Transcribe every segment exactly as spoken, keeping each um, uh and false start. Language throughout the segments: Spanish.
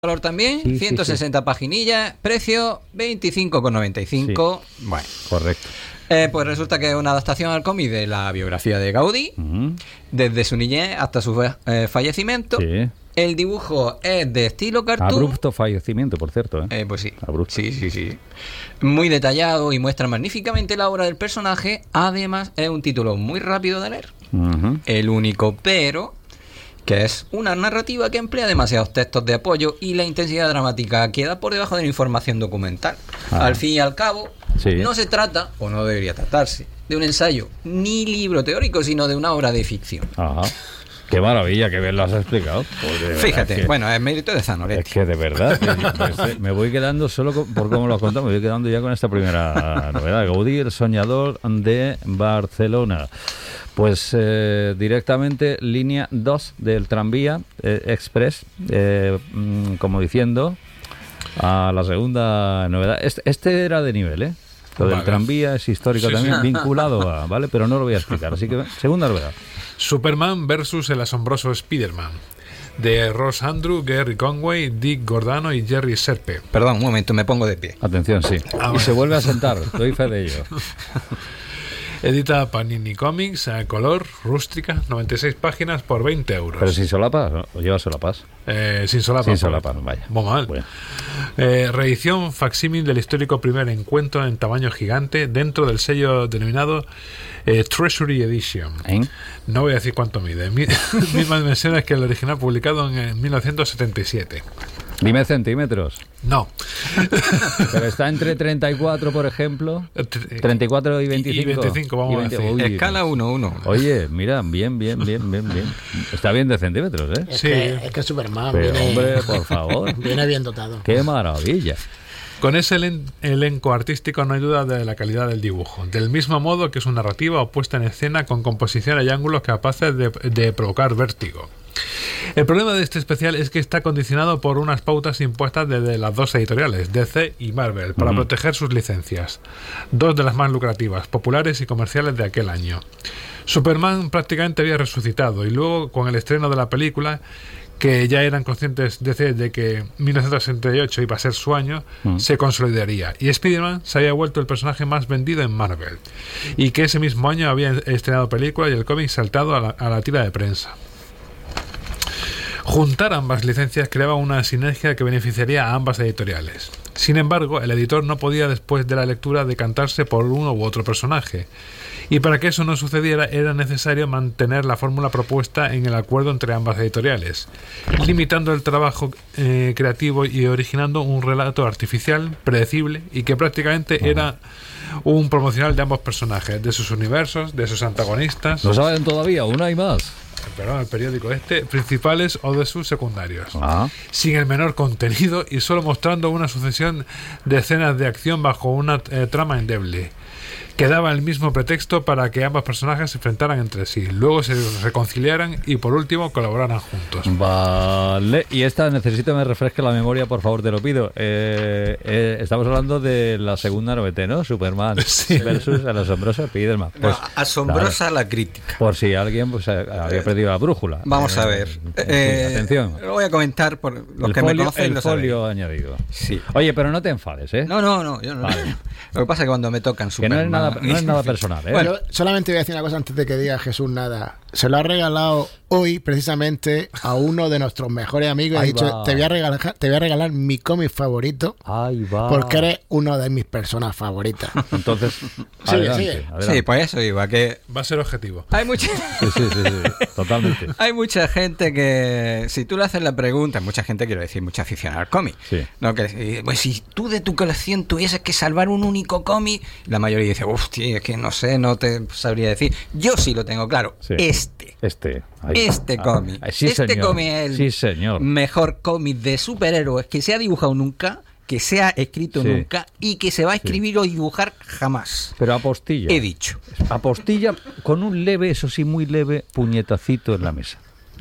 Color también, sí, ciento sesenta sí, sí. paginillas, precio veinticinco con noventa y cinco. Sí. Bueno, correcto. Eh, pues resulta que es una adaptación al cómic de la biografía de Gaudí, uh-huh. desde su niñez hasta su eh, fallecimiento. Sí. El dibujo es de estilo cartoon. Abrupto fallecimiento, por cierto. ¿eh? Eh, pues sí. Abrupto. Sí, sí, sí. Muy detallado y muestra magníficamente la obra del personaje. Además, es un título muy rápido de leer. Uh-huh. El único pero, que es una narrativa que emplea demasiados textos de apoyo y la intensidad dramática queda por debajo de la información documental. Ah. Al fin y al cabo, sí. no se trata, o no debería tratarse, de un ensayo ni libro teórico, sino de una obra de ficción. Ajá. Qué maravilla, que bien lo has explicado. Fíjate, que, bueno, es mérito de Zanoletti. Es que de verdad, me, me voy quedando solo con, por cómo lo has contado, me voy quedando ya con esta primera novedad. Gaudí, el soñador de Barcelona. Pues eh, directamente línea dos del tranvía eh, express, eh, como diciendo, a la segunda novedad. Este, este era de nivel, ¿eh? Lo del vale. tranvía es histórico sí, también, sí. vinculado a, ¿vale? Pero no lo voy a explicar, así que segunda novedad. Superman versus el asombroso Spider-Man, de Ross Andru, Gary Conway, Dick Giordano y Jerry Serpe. Perdón, un momento, me pongo de pie. Atención, sí. Ah, y bueno. se vuelve a sentar, doy fe de ello. Edita Panini Comics a color, rústica, noventa y seis páginas por veinte euros. ¿Pero sin solapas o lleva solapas? Eh, sin solapas. Sin solapas, vaya. Muy mal. Bueno. Eh, reedición facsímil del histórico primer encuentro en tamaño gigante dentro del sello denominado eh, Treasury Edition. ¿Eh? No voy a decir cuánto mide. Mismas dimensiones que el original publicado en, en mil novecientos setenta y siete. Dime centímetros. No. Pero está entre treinta y cuatro, por ejemplo. treinta y cuatro y veinticinco. Y veinticinco, vamos y veinte, a decir. Uy, escala uno uno. Oye, mira, bien, bien, bien, bien, bien. Está bien de centímetros, ¿eh? Es sí. Que, es que Superman Pero, viene, hombre, por favor. Viene bien dotado. ¡Qué maravilla! Con ese elen- elenco artístico no hay duda de la calidad del dibujo, del mismo modo que su narrativa o puesta en escena con composiciones y ángulos capaces de, de provocar vértigo. El problema de este especial es que está condicionado por unas pautas impuestas desde las dos editoriales, D C y Marvel, para uh-huh. proteger sus licencias, dos de las más lucrativas, populares y comerciales de aquel año. Superman prácticamente había resucitado y luego, con el estreno de la película, que ya eran conscientes D C de que mil novecientos sesenta y ocho iba a ser su año, mm. se consolidaría. Y Spider-Man se había vuelto el personaje más vendido en Marvel. Y que ese mismo año había estrenado película y el cómic saltado a la, a la tira de prensa. Juntar ambas licencias creaba una sinergia que beneficiaría a ambas editoriales. Sin embargo, el editor no podía, después de la lectura, decantarse por uno u otro personaje. Y para que eso no sucediera era necesario mantener la fórmula propuesta en el acuerdo entre ambas editoriales, limitando el trabajo eh, creativo y originando un relato artificial, predecible y que prácticamente era un promocional de ambos personajes, de sus universos, de sus antagonistas. ¿Lo saben todavía? ¿Una hay más? Perdón, el periódico este, principales o de sus secundarios, ah. sin el menor contenido y solo mostrando una sucesión de escenas de acción bajo una eh, trama endeble, que daba el mismo pretexto para que ambos personajes se enfrentaran entre sí, luego se reconciliaran y por último colaboraran juntos. Vale, y esta necesito que me refresque la memoria, por favor, te lo pido. Eh, eh, estamos hablando de la segunda novete, ¿no? Superman sí. versus el asombroso Spiderman. Pues, no, asombrosa claro, la crítica. Por si alguien pues, había perdido la brújula. Vamos eh, a ver. Eh, sí, atención. Lo voy a comentar por los el que folio, me conocen. El lo folio saben. añadido. Sí. Oye, pero no te enfades, ¿eh? No, no, no. Yo no vale. Lo que pasa es que cuando me tocan Superman... Que no es nada, no es nada personal, ¿eh? Bueno, solamente voy a decir una cosa antes de que diga Jesús nada. Se lo ha regalado hoy precisamente a uno de nuestros mejores amigos. He dicho, te voy a regalar, te voy a regalar mi cómic favorito. Ahí va. Porque eres una de mis personas favoritas. Entonces, sí, adelante, sí. adelante. Sí, pues eso iba, que va a ser objetivo. Hay mucha sí, sí, sí, sí, totalmente. Hay mucha gente que, si tú le haces la pregunta, mucha gente, quiero decir, mucha aficionada al cómic. Sí. No, que pues si tú de tu colección tuvieses que salvar un único cómic, la mayoría dice, uff, tío, es que no sé, no te sabría decir. Yo sí lo tengo claro. Sí. Este. Este. Ahí. Este cómic. Ah, sí, este señor. cómic es el sí, señor. mejor cómic de superhéroes que se ha dibujado nunca, que se ha escrito sí. nunca y que se va a escribir sí. o dibujar jamás. Pero apostilla. He dicho. Apostilla con un leve, eso sí, muy leve, puñetacito en la mesa.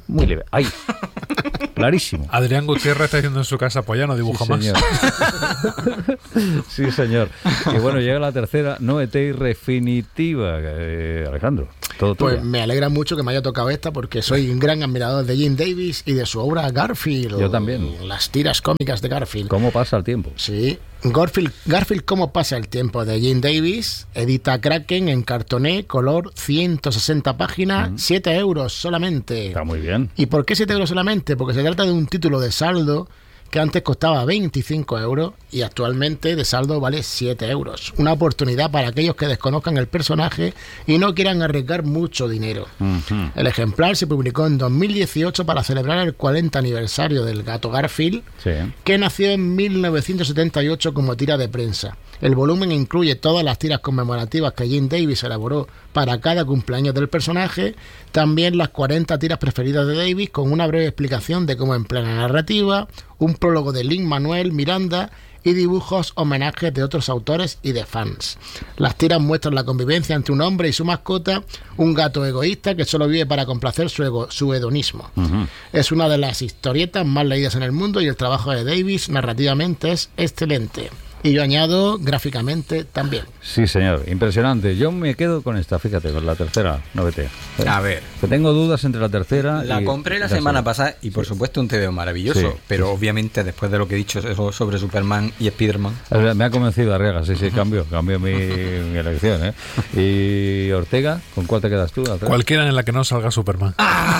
Muy leve. Ahí. Clarísimo. Adrián Gutiérrez está diciendo en su casa, pues ya no dibujo Sí, más. señor. Sí, señor. Y bueno, llega la tercera, noveté y definitiva. Eh, Alejandro, todo tuyo. Pues me alegra mucho que me haya tocado esta porque soy un gran admirador de Jim Davis y de su obra Garfield. Yo también. Las tiras cómicas de Garfield. ¿Cómo pasa el tiempo? Sí. Garfield, Garfield, ¿cómo pasa el tiempo? De Jim Davis, edita Kraken en cartoné, color, ciento sesenta páginas, mm. siete euros solamente. Está muy bien. ¿Y por qué siete euros solamente? Porque se trata de un título de saldo que antes costaba veinticinco euros y actualmente de saldo vale siete euros. Una oportunidad para aquellos que desconozcan el personaje y no quieran arriesgar mucho dinero. Uh-huh. El ejemplar se publicó en dos mil dieciocho para celebrar el cuarenta aniversario del gato Garfield, sí. que nació en mil novecientos setenta y ocho como tira de prensa. El volumen incluye todas las tiras conmemorativas que Jim Davis elaboró para cada cumpleaños del personaje, también las cuarenta tiras preferidas de Davis con una breve explicación de cómo emplea la narrativa, un prólogo de Lin-Manuel Miranda y dibujos homenajes de otros autores y de fans. Las tiras muestran la convivencia entre un hombre y su mascota, un gato egoísta que solo vive para complacer su, ego, su hedonismo. Uh-huh. Es una de las historietas más leídas en el mundo y el trabajo de Davis narrativamente es excelente. Y yo añado gráficamente también. Sí, señor, impresionante. Yo me quedo con esta, fíjate, con la tercera noveté. A ver. Que tengo dudas entre la tercera La y compré la la semana segunda. pasada y por supuesto un T V O maravilloso, Sí, pero sí. obviamente después de lo que he dicho eso sobre Superman y Spiderman. Me ha convencido Arriaga, sí, sí, cambio, cambio mi, mi elección, ¿eh? Y Ortega, ¿con cuál te quedas tú? Ortega? Cualquiera en la que no salga Superman.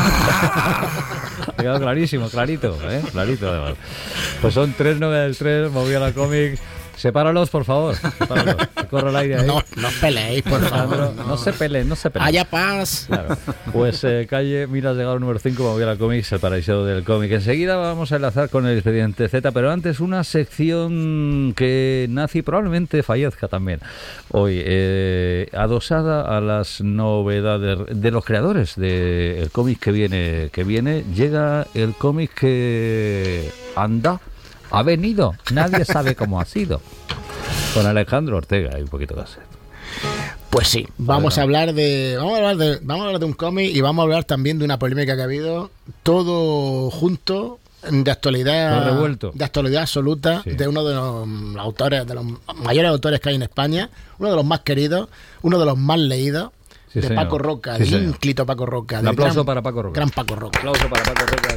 Ha quedado clarísimo, clarito, ¿eh? Clarito, además. Pues son tres novedades, tres, Moviola Comics. Sepáralos, por favor. Sepáralos. Corre el aire ahí. No, no os peleéis, por favor. No, no se peleen, no se peleen. Haya paz. Claro. Pues eh, calle Miras de Galo número cinco, Moviola Comics, el paraíso del cómic. Enseguida vamos a enlazar con el expediente Z, pero antes una sección que nace y probablemente fallezca también hoy, eh, adosada a las novedades de los creadores del cómic que viene, que viene. Llega el cómic que anda. Ha venido, nadie sabe cómo ha sido. Con Alejandro Ortega y un poquito de hacer. Pues sí, vamos a hablar de vamos a hablar de vamos a hablar de un cómic y vamos a hablar también de una polémica que ha habido, todo junto, de actualidad, todo revuelto. de actualidad absoluta, sí. de uno de los autores, de los mayores autores que hay en España, uno de los más queridos, uno de los más leídos. Sí, de señor. Paco Roca, sí, el ínclito Paco Roca. Un aplauso gran, para Paco Roca. Gran Paco Roca. Un aplauso para Paco Roca.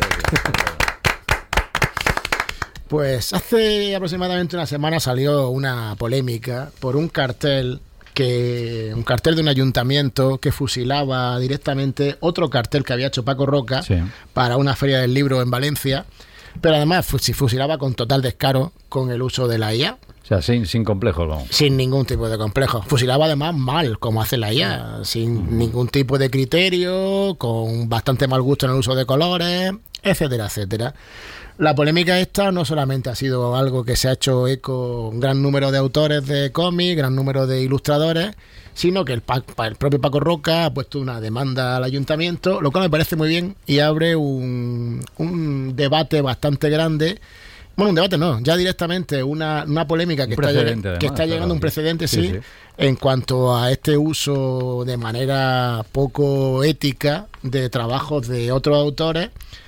Pues hace aproximadamente una semana salió una polémica por un cartel que un cartel de un ayuntamiento que fusilaba directamente otro cartel que había hecho Paco Roca sí. para una feria del libro en Valencia, pero además se fusilaba con total descaro con el uso de la I A. O sea, sin, sin complejos, vamos. Sin ningún tipo de complejo. Fusilaba además mal, como hace la I A, sin uh-huh. ningún tipo de criterio, con bastante mal gusto en el uso de colores, etcétera, etcétera. La polémica esta no solamente ha sido algo que se ha hecho eco un gran número de autores de cómics, gran número de ilustradores, sino que el, el propio Paco Roca ha puesto una demanda al ayuntamiento, lo cual me parece muy bien y abre un, un debate bastante grande. Bueno, un debate no, ya directamente una, una polémica que está, lleg- además, que está llegando, claro, un precedente, sí, sí, sí, en cuanto a este uso de manera poco ética de trabajos de otros autores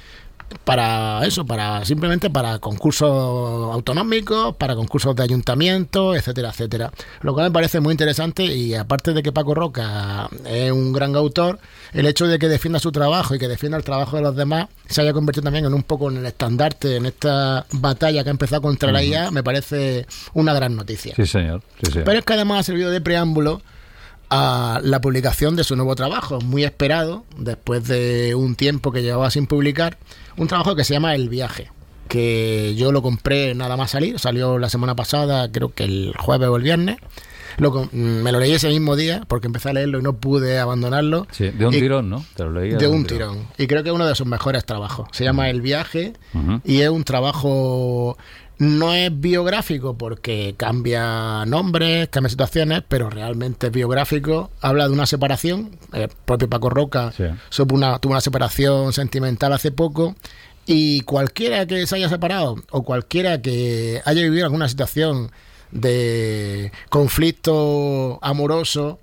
para eso, para simplemente para concursos autonómicos, para concursos de ayuntamientos, etcétera, etcétera. Lo cual me parece muy interesante y aparte de que Paco Roca es un gran autor, el hecho de que defienda su trabajo y que defienda el trabajo de los demás se haya convertido también en un poco en el estandarte en esta batalla que ha empezado contra uh-huh. la I A, me parece una gran noticia. Sí, señor. Sí, señor. Pero es que además ha servido de preámbulo a la publicación de su nuevo trabajo, muy esperado, después de un tiempo que llevaba sin publicar, un trabajo que se llama El Viaje, que yo lo compré nada más salir, salió la semana pasada, creo que el jueves o el viernes, lo, me lo leí ese mismo día, porque empecé a leerlo y no pude abandonarlo. Sí, de un y, tirón, ¿no? Te lo leí de, de un tirón. tirón. Y creo que es uno de sus mejores trabajos. Se llama El Viaje uh-huh. y es un trabajo... No es biográfico porque cambia nombres, cambia situaciones, pero realmente es biográfico. Habla de una separación. El propio Paco Roca sí. supo una, tuvo una separación sentimental hace poco. Y cualquiera que se haya separado o cualquiera que haya vivido alguna situación de conflicto amoroso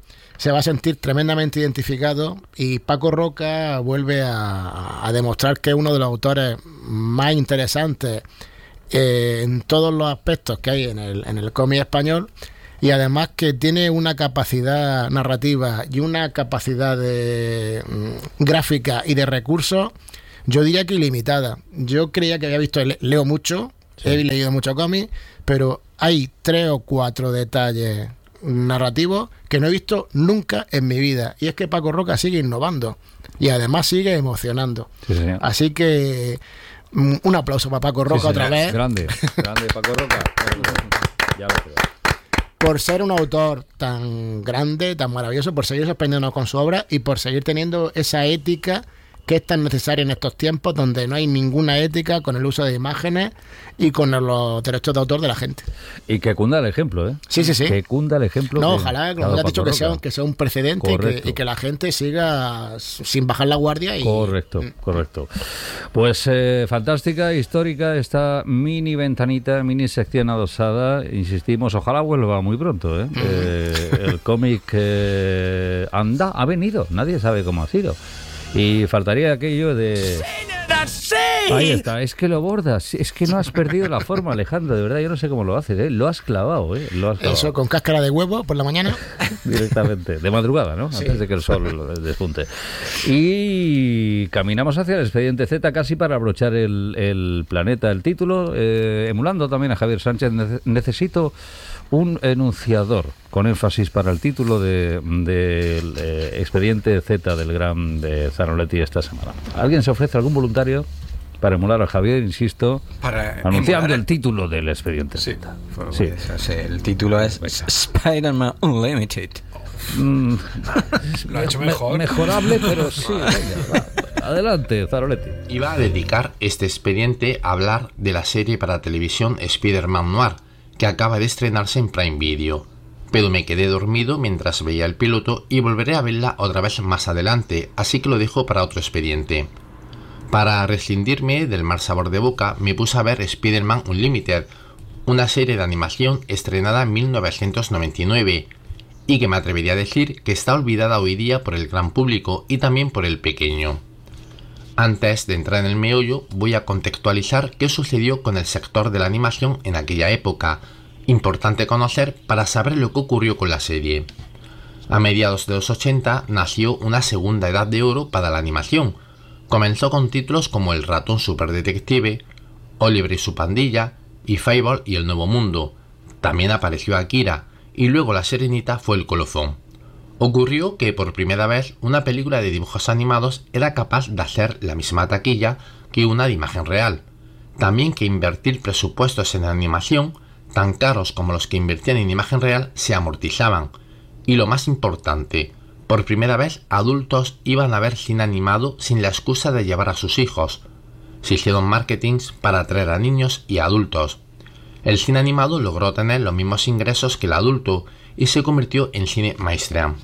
se va a sentir tremendamente identificado, y Paco Roca vuelve a, a demostrar que es uno de los autores más interesantes eh, en todos los aspectos que hay en el, en el cómic español, y además que tiene una capacidad narrativa y una capacidad de mm, gráfica y de recursos, yo diría que ilimitada. Yo creía que había visto, leo mucho, sí. he leído mucho cómic, pero hay tres o cuatro detalles narrativos que no he visto nunca en mi vida, y es que Paco Roca sigue innovando y además sigue emocionando. Sí, así que un aplauso para Paco Roca, sí, otra vez. Grande, grande Paco Roca. Ya lo creo. Por ser un autor tan grande, tan maravilloso, por seguir sorprendiéndonos con su obra y por seguir teniendo esa ética que es tan necesaria en estos tiempos donde no hay ninguna ética con el uso de imágenes y con los derechos de autor de la gente. Y que cunda el ejemplo, ¿eh? Sí, sí, sí. Que cunda el ejemplo. No, ojalá, como has dicho, que sea, que sea un precedente y que, y que la gente siga sin bajar la guardia. Y... Correcto, correcto. Pues eh, fantástica, histórica, esta mini ventanita, mini sección adosada. Insistimos, ojalá vuelva muy pronto, ¿eh? Mm. eh el cómic eh, anda, ha venido, nadie sabe cómo ha sido. Y faltaría aquello de... Ahí está, es que lo bordas, es que no has perdido la forma, Alejandro, de verdad, yo no sé cómo lo haces, ¿eh? Lo has clavado, ¿eh? Lo has clavado. Eso, con cáscara de huevo por la mañana. Directamente, de madrugada, ¿no? Sí. Antes de que el sol despunte. Y caminamos hacia el Expediente Z casi para abrochar el, el planeta, el título, eh, emulando también a Javier Sánchez. Necesito un enunciador con énfasis para el título del de, de, eh, Expediente Z del gran de Zanoletti esta semana. ¿Alguien se ofrece, algún voluntario, para emular a Javier, insisto, para anunciando emular el título del Expediente sí. Z? Sí. Pues, el título es Spider-Man Unlimited. Mm, Lo ha hecho mejor. Me, mejorable, pero sí. Venga, va. Adelante, Zanoletti. Iba a dedicar este expediente a hablar de la serie para televisión Spider-Man Noir, que acaba de estrenarse en Prime Video, pero me quedé dormido mientras veía el piloto y volveré a verla otra vez más adelante, así que lo dejo para otro expediente. Para rescindirme del mal sabor de boca, me puse a ver Spider-Man Unlimited, una serie de animación estrenada en mil novecientos noventa y nueve, y que me atrevería a decir que está olvidada hoy día por el gran público y también por el pequeño. Antes de entrar en el meollo, voy a contextualizar qué sucedió con el sector de la animación en aquella época, importante conocer para saber lo que ocurrió con la serie. A mediados de los ochenta nació una segunda edad de oro para la animación. Comenzó con títulos como El ratón superdetective, Oliver y su pandilla, y Fable y el nuevo mundo. También apareció Akira, y luego La Sirenita fue el colofón. Ocurrió que por primera vez una película de dibujos animados era capaz de hacer la misma taquilla que una de imagen real. También que invertir presupuestos en animación, tan caros como los que invertían en imagen real, se amortizaban. Y lo más importante, por primera vez adultos iban a ver cine animado sin la excusa de llevar a sus hijos. Se hicieron marketings para atraer a niños y adultos. El cine animado logró tener los mismos ingresos que el adulto y se convirtió en cine mainstream.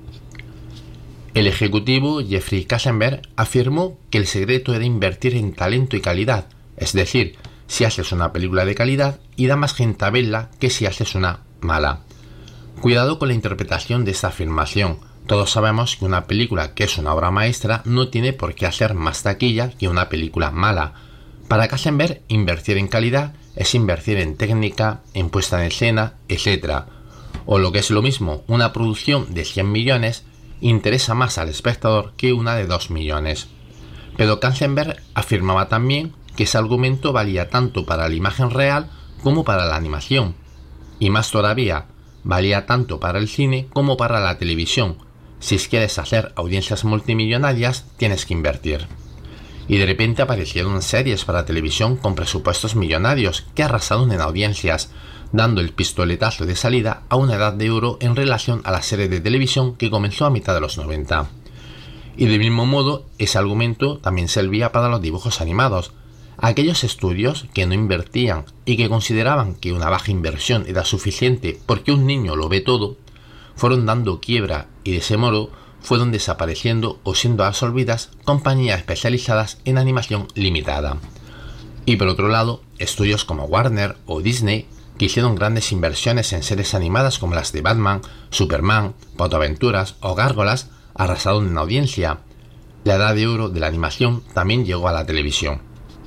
El ejecutivo Jeffrey Katzenberg afirmó que el secreto era invertir en talento y calidad, es decir, si haces una película de calidad, irá más gente a verla que si haces una mala. Cuidado con la interpretación de esta afirmación. Todos sabemos que una película que es una obra maestra no tiene por qué hacer más taquilla que una película mala. Para Katzenberg, invertir en calidad es invertir en técnica, en puesta en escena, etcétera. O lo que es lo mismo, una producción de cien millones interesa más al espectador que una de dos millones. Pero Katzenberg afirmaba también que ese argumento valía tanto para la imagen real como para la animación. Y más todavía, valía tanto para el cine como para la televisión. Si quieres hacer audiencias multimillonarias, tienes que invertir. Y de repente aparecieron series para televisión con presupuestos millonarios que arrasaron en audiencias, dando el pistoletazo de salida a una edad de oro en relación a la serie de televisión que comenzó a mitad de los noventa. Y del mismo modo, ese argumento también servía para los dibujos animados. Aquellos estudios que no invertían y que consideraban que una baja inversión era suficiente porque un niño lo ve todo, fueron dando quiebra y de ese modo fueron desapareciendo o siendo absorbidas compañías especializadas en animación limitada. Y por otro lado, estudios como Warner o Disney que hicieron grandes inversiones en series animadas como las de Batman, Superman, PortAventuras o Gárgolas, arrasaron en audiencia. La edad de oro de la animación también llegó a la televisión.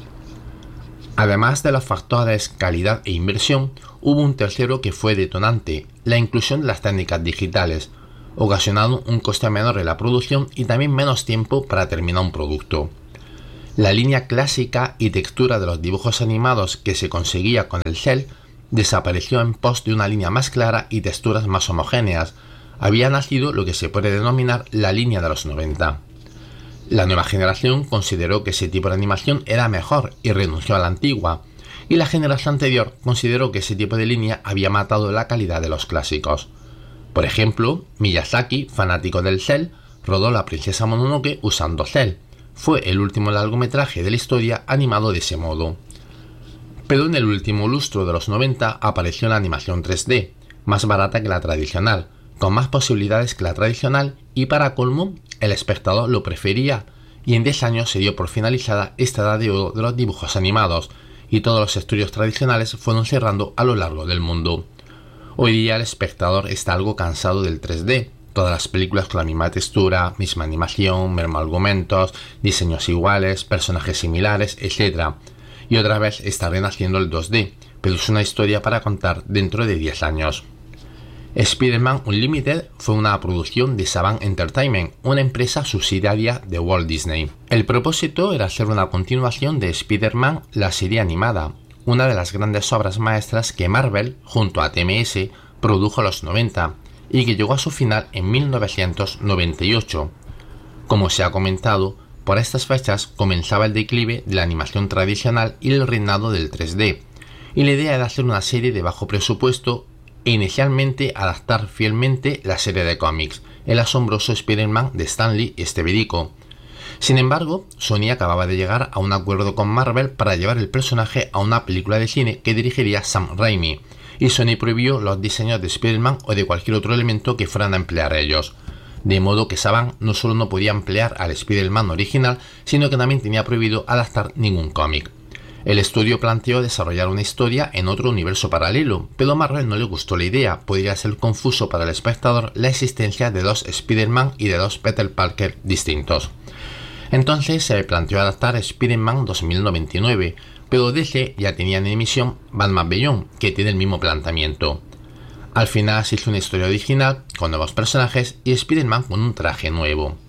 Además de los factores calidad e inversión, hubo un tercero que fue detonante, la inclusión de las técnicas digitales, ocasionando un coste menor en la producción y también menos tiempo para terminar un producto. La línea clásica y textura de los dibujos animados que se conseguía con el cel desapareció en pos de una línea más clara y texturas más homogéneas. Había nacido lo que se puede denominar la línea de los noventa. La nueva generación consideró que ese tipo de animación era mejor y renunció a la antigua, y la generación anterior consideró que ese tipo de línea había matado la calidad de los clásicos. Por ejemplo, Miyazaki, fanático del cel, rodó La princesa Mononoke usando cel. Fue el último largometraje de la historia animado de ese modo. Pero en el último lustro de los noventa apareció la animación tres D, más barata que la tradicional, con más posibilidades que la tradicional y para colmo, el espectador lo prefería, y en diez años se dio por finalizada esta edad de oro de los dibujos animados, y todos los estudios tradicionales fueron cerrando a lo largo del mundo. Hoy día el espectador está algo cansado del tres D, todas las películas con la misma textura, misma animación, mismos argumentos, diseños iguales, personajes similares, etcétera. Y otra vez está renaciendo el dos D, pero es una historia para contar dentro de diez años. Spider-Man Unlimited fue una producción de Saban Entertainment, una empresa subsidiaria de Walt Disney. El propósito era hacer una continuación de Spider-Man, la serie animada, una de las grandes obras maestras que Marvel, junto a T M S, produjo en los noventa, y que llegó a su final en mil novecientos noventa y ocho. Como se ha comentado, por estas fechas comenzaba el declive de la animación tradicional y el reinado del tres D, y la idea era hacer una serie de bajo presupuesto e inicialmente adaptar fielmente la serie de cómics, El asombroso Spider-Man de Stan Lee y Steve Ditko. Sin embargo, Sony acababa de llegar a un acuerdo con Marvel para llevar el personaje a una película de cine que dirigiría Sam Raimi, y Sony prohibió los diseños de Spider-Man o de cualquier otro elemento que fueran a emplear ellos. De modo que Saban no solo no podía emplear al Spider-Man original, sino que también tenía prohibido adaptar ningún cómic. El estudio planteó desarrollar una historia en otro universo paralelo, pero a Marvel no le gustó la idea, podría ser confuso para el espectador la existencia de dos Spider-Man y de dos Peter Parker distintos. Entonces se planteó adaptar Spider-Man dos mil noventa y nueve, pero D C ya tenía en emisión Batman Beyond, que tiene el mismo planteamiento. Al final se hizo una historia original, con nuevos personajes y Spider-Man con un traje nuevo.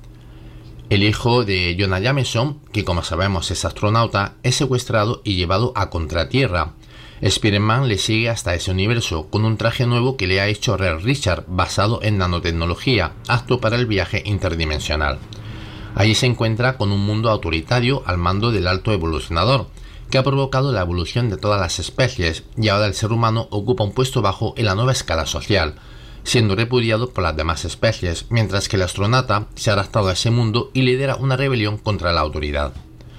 El hijo de Jonah Jameson, que como sabemos es astronauta, es secuestrado y llevado a Contratierra. Spider-Man le sigue hasta ese universo, con un traje nuevo que le ha hecho Reed Richards, basado en nanotecnología, apto para el viaje interdimensional. Allí se encuentra con un mundo autoritario al mando del Alto Evolucionador, que ha provocado la evolución de todas las especies, y ahora el ser humano ocupa un puesto bajo en la nueva escala social, siendo repudiado por las demás especies, mientras que el astronauta se ha adaptado a ese mundo y lidera una rebelión contra la autoridad.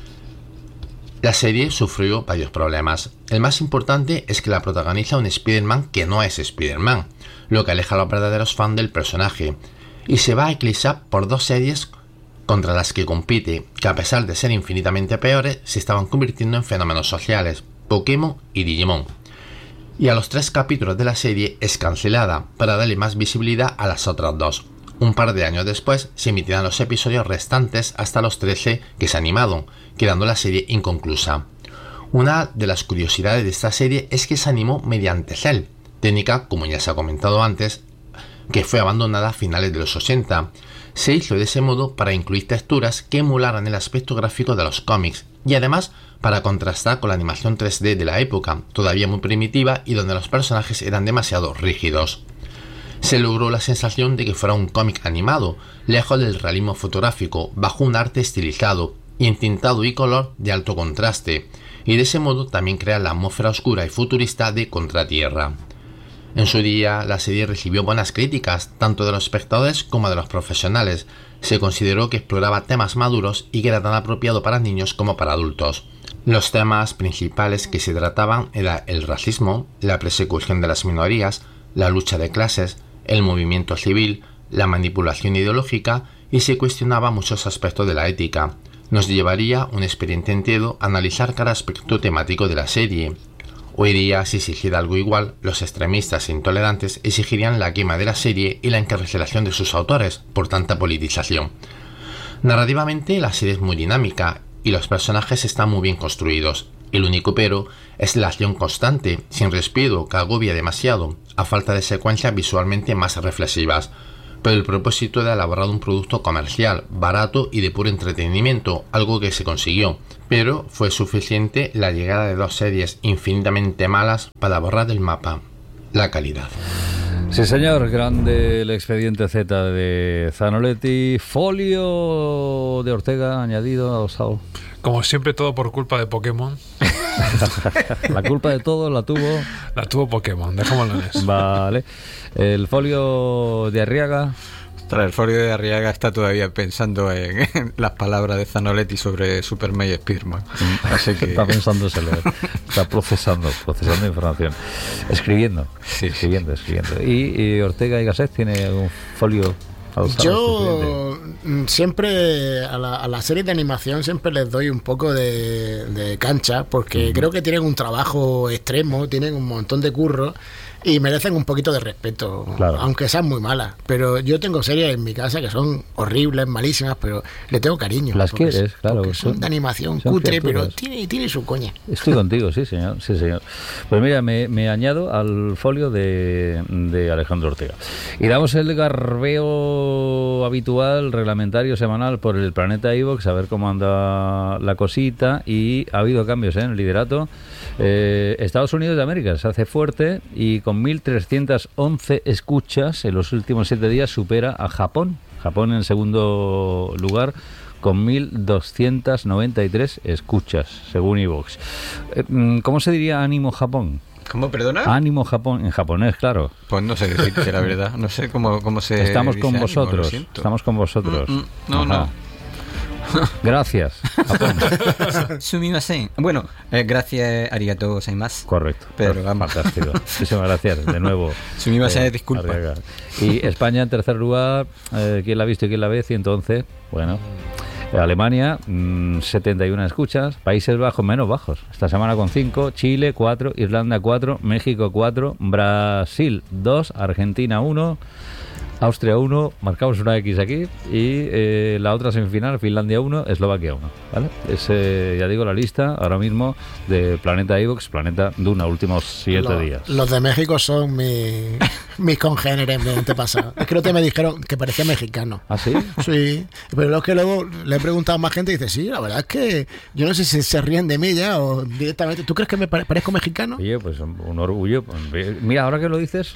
La serie sufrió varios problemas. El más importante es que la protagoniza un Spider-Man que no es Spider-Man, lo que aleja a los verdaderos fans del personaje, y se va a eclipsar por dos series contra las que compite, que a pesar de ser infinitamente peores, se estaban convirtiendo en fenómenos sociales, Pokémon y Digimon. Y a los tres capítulos de la serie es cancelada, para darle más visibilidad a las otras dos. Un par de años después se emitirán los episodios restantes hasta los trece que se animaron, quedando la serie inconclusa. Una de las curiosidades de esta serie es que se animó mediante cel, técnica, como ya se ha comentado antes, que fue abandonada a finales de los ochenta. Se hizo de ese modo para incluir texturas que emularan el aspecto gráfico de los cómics, y además para contrastar con la animación tres D de la época, todavía muy primitiva y donde los personajes eran demasiado rígidos. Se logró la sensación de que fuera un cómic animado, lejos del realismo fotográfico, bajo un arte estilizado y entintado y color de alto contraste, y de ese modo también crea la atmósfera oscura y futurista de Contratierra. En su día, la serie recibió buenas críticas, tanto de los espectadores como de los profesionales. Se consideró que exploraba temas maduros y que era tan apropiado para niños como para adultos. Los temas principales que se trataban eran el racismo, la persecución de las minorías, la lucha de clases, el movimiento civil, la manipulación ideológica, y se cuestionaba muchos aspectos de la ética. Nos llevaría un expediente entero a analizar cada aspecto temático de la serie. Hoy día, si se hiciera algo igual, los extremistas e intolerantes exigirían la quema de la serie y la encarcelación de sus autores por tanta politización. Narrativamente, la serie es muy dinámica y los personajes están muy bien construidos. El único pero es la acción constante, sin respiro, que agobia demasiado, a falta de secuencias visualmente más reflexivas. Pero el propósito era elaborar un producto comercial, barato y de puro entretenimiento, algo que se consiguió, pero fue suficiente la llegada de dos series infinitamente malas para borrar del mapa la calidad. Sí, señor, grande el expediente Z de Zanoletti. Folio de Ortega añadido, adosado. Como siempre, todo por culpa de Pokémon. La culpa de todo la tuvo. La tuvo Pokémon, dejémoslo en eso. Vale. El folio de Arriaga. Ostras, el folio de Arriaga está todavía pensando en, en las palabras de Zanoletti sobre Superman y Spiderman. Así que... Está pensándose leer. Está procesando, procesando información. Escribiendo. Sí, escribiendo, escribiendo. ¿Y, y Ortega y Gasset tiene un folio? Yo siempre a la, a la serie de animación siempre les doy un poco de, de cancha porque mm. creo que tienen un trabajo extremo, tienen un montón de curro y merecen un poquito de respeto, claro. Aunque sean muy malas. Pero yo tengo series en mi casa que son horribles, malísimas, pero le tengo cariño. Las porque, quieres, claro. Porque son, son de animación son cutre, criaturas. Pero tiene, tiene su coña. Estoy contigo, sí señor, sí señor. Pues mira, me, me añado al folio de, de Alejandro Ortega. Y damos el garbeo habitual, reglamentario, semanal por el planeta iVoox, a ver cómo anda la cosita. Y ha habido cambios ¿eh? en el liderato. Eh, Estados Unidos de América se hace fuerte y con mil trescientas once escuchas en los últimos siete días supera a Japón. Japón en segundo lugar con mil doscientas noventa y tres escuchas, según iVoox. Eh, ¿Cómo se diría ánimo Japón? ¿Cómo, perdona? Ánimo Japón, en japonés, claro. Pues no sé decirte la verdad. No sé cómo, cómo se Estamos dice con ánimo, vosotros. Estamos con vosotros. Mm, mm, no, Ajá. no. Gracias, Japón. Sumimasen. Bueno, eh, gracias, arigato gozaimasu. Correcto. Pero vamos. Fantástico. Muchísimas gracias, de nuevo. Sumimasen, eh, disculpa. Arriaga. Y España en tercer lugar, eh, ¿quién la ha visto y quién la ve? ciento once. Bueno. Alemania, mmm, setenta y una escuchas. Países Bajos, menos bajos. Esta semana con cinco. Chile, cuatro. Irlanda, cuatro. México, cuatro. Brasil, dos. Argentina, uno. Austria uno, marcamos una X aquí, y eh, la otra semifinal, Finlandia uno, Eslovaquia uno, ¿vale? Es, eh, ya digo, la lista ahora mismo de Planeta iVoox, Planeta Duna, últimos siete Lo, días. Los de México son mi, mis congéneres de antepasado. Es que no te me dijeron que parecía mexicano. ¿Ah, sí? Sí, pero es que luego le he preguntado a más gente y dice, sí, la verdad es que yo no sé si se ríen de mí ya o directamente. ¿Tú crees que me pare- parezco mexicano? Oye, pues un orgullo. Mira, ahora que lo dices...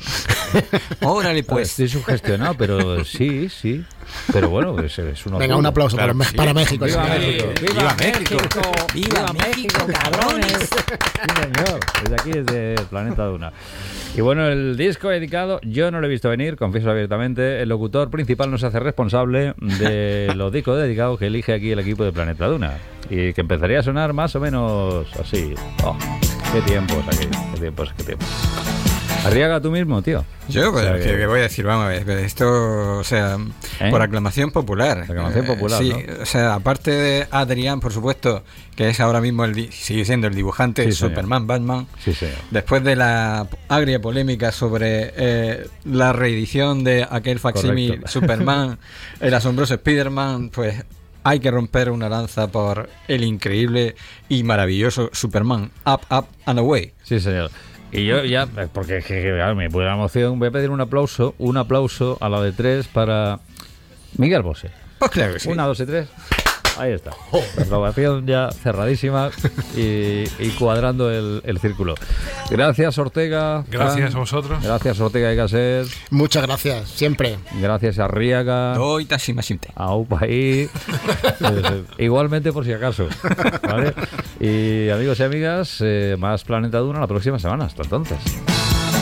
Órale, pues. Estoy sugestionado. No, pero sí, sí. Pero bueno, es, es un Venga, un aplauso claro, para, sí. para México. ¡Viva, sí. México! ¡Viva, ¡Viva México! México! ¡Viva México, cabrones! Sí, señor. Desde aquí, desde Planeta Duna. Y bueno, el disco dedicado, yo no lo he visto venir, confieso abiertamente. El locutor principal no se hace responsable de los discos dedicados que elige aquí el equipo de Planeta Duna. Y que empezaría a sonar más o menos así. Oh, qué tiempos aquí, qué tiempos, qué tiempos. Arriaga tú mismo, tío. Yo, pues, o sea, ¿qué, que... ¿qué voy a decir? Vamos a ver, esto, o sea, ¿Eh? por aclamación popular. Aclamación popular, eh, sí, ¿no? O sea, aparte de Adrián, por supuesto, que es ahora mismo, el sigue siendo el dibujante, sí, Superman, Batman. Sí, señor. Después de la agria polémica sobre eh, la reedición de aquel facsímil Superman, el asombroso Spiderman, pues... hay que romper una lanza por el increíble y maravilloso Superman, Up, Up and Away. Sí, señor. Y yo ya, porque es que, que me puede la emoción, voy a pedir un aplauso, un aplauso a la de tres para Miguel Bosé. Pues claro que sí. Una, dos y tres. Ahí está. La aprobación ya cerradísima y, y cuadrando el, el círculo. Gracias, Ortega. Gracias Fran. a vosotros. Gracias, Ortega y Gasset. Muchas gracias, siempre. Gracias, Arriaga. Doy Tashimashinte. Aupaí. Igualmente, por si acaso. ¿Vale? Y amigos y amigas, eh, más Planeta Duna la próxima semana. Hasta entonces.